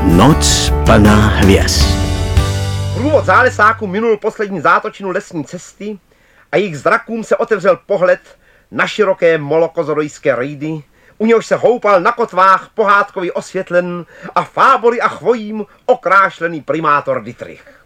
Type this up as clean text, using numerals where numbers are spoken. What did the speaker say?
Noc plná hvězd. Průvod zálesáků minul poslední zátočinu lesní cesty a jejich zrakům se otevřel pohled na široké molokozorojské rejdy, u něhož se houpal na kotvách pohádkový osvětlen a fábory a chvojím okrášlený primátor Dietrich.